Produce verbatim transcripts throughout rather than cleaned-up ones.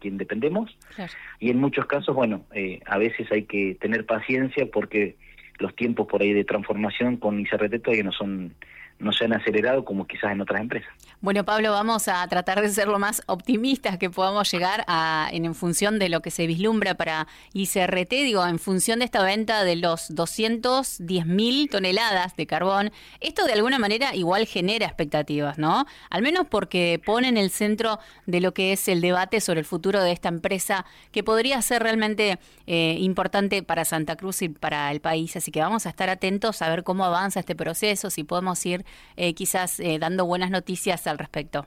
quien dependemos. Claro. Y en muchos casos, bueno, eh, a veces hay que tener paciencia porque los tiempos por ahí de transformación con I C R T todavía no son no se han acelerado como quizás en otras empresas. Bueno, Pablo, vamos a tratar de ser lo más optimistas que podamos llegar a, en, en función de lo que se vislumbra para I C R T, digo, en función de esta venta de los doscientas diez mil toneladas de carbón. Esto de alguna manera igual genera expectativas, ¿no? Al menos porque pone en el centro de lo que es el debate sobre el futuro de esta empresa, que podría ser realmente eh, importante para Santa Cruz y para el país. Así que vamos a estar atentos a ver cómo avanza este proceso, si podemos ir Eh, quizás eh, dando buenas noticias al respecto.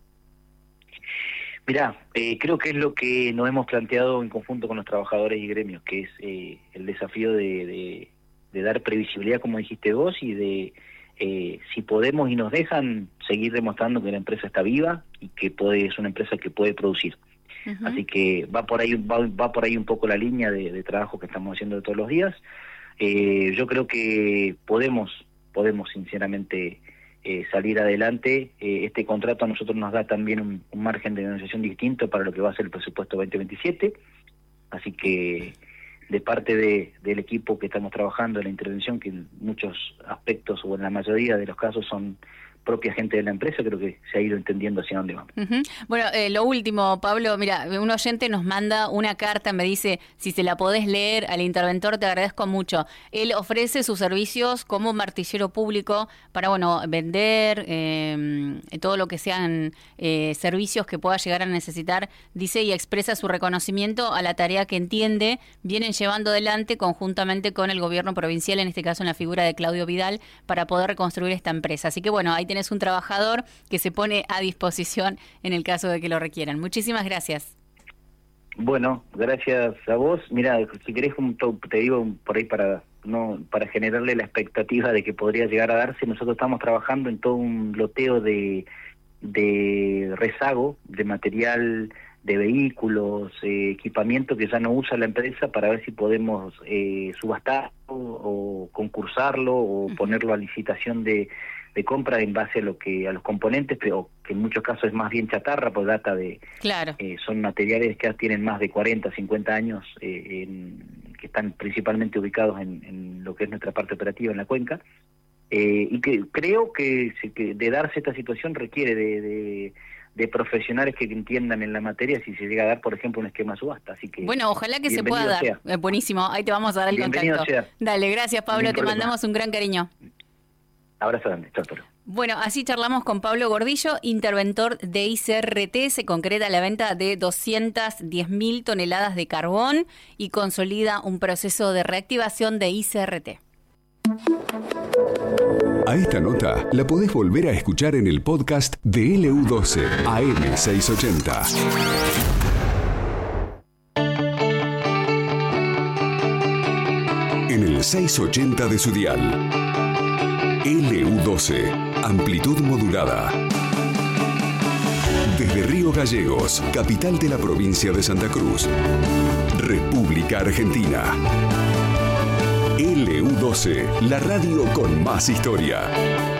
Mirá, eh, creo que es lo que nos hemos planteado en conjunto con los trabajadores y gremios, que es eh, el desafío de, de, de dar previsibilidad, como dijiste vos, y de, eh, si podemos y nos dejan, seguir demostrando que la empresa está viva y que puede, es una empresa que puede producir. Uh-huh. Así que va por ahí va, va por ahí un poco la línea de, de trabajo que estamos haciendo todos los días. Eh, yo creo que podemos podemos sinceramente eh, salir adelante. Eh, este contrato a nosotros nos da también un, un margen de negociación distinto para lo que va a ser el presupuesto veinte veintisiete, así que de parte de, del equipo que estamos trabajando en la intervención, que en muchos aspectos o en la mayoría de los casos son propia gente de la empresa, creo que se ha ido entendiendo hacia dónde vamos. Uh-huh. Bueno, eh, lo último, Pablo, mira, un oyente nos manda una carta, me dice, si se la podés leer al interventor, te agradezco mucho. Él ofrece sus servicios como martillero público para, bueno, vender eh, todo lo que sean eh, servicios que pueda llegar a necesitar, dice, y expresa su reconocimiento a la tarea que entiende vienen llevando adelante conjuntamente con el gobierno provincial, en este caso en la figura de Claudio Vidal, para poder reconstruir esta empresa. Así que, bueno, ahí tenés es un trabajador que se pone a disposición en el caso de que lo requieran. Muchísimas gracias. Bueno, gracias a vos. Mira, si querés, te digo por ahí para no para generarle la expectativa de que podría llegar a darse. Nosotros estamos trabajando en todo un loteo de, de rezago, de material, de vehículos, eh, equipamiento que ya no usa la empresa, para ver si podemos eh, subastarlo o concursarlo o uh-huh. ponerlo a licitación de de compra en base a lo que a los componentes, pero que en muchos casos es más bien chatarra, por data de claro. eh, son materiales que tienen más de cuarenta, cincuenta años, eh, en, que están principalmente ubicados en, en lo que es nuestra parte operativa en la cuenca, eh, y que creo que, que de darse esta situación requiere de, de de profesionales que entiendan en la materia si se llega a dar, por ejemplo, un esquema subasta. Así que bueno, ojalá que se pueda dar. Eh, buenísimo, ahí te vamos a dar el bienvenido contacto. Sea. Dale, gracias Pablo, te mandamos un gran cariño. Abrazo grande, chao, chao. Bueno, así charlamos con Pablo Gordillo, interventor de I C R T. Se concreta la venta de doscientas diez mil toneladas de carbón y consolida un proceso de reactivación de I C R T. A esta nota la podés volver a escuchar en el podcast de L U doce A M seiscientos ochenta. En el seiscientos ochenta de su dial. L U doce, amplitud modulada. Desde Río Gallegos, capital de la provincia de Santa Cruz, República Argentina. L U doce, la radio con más historia.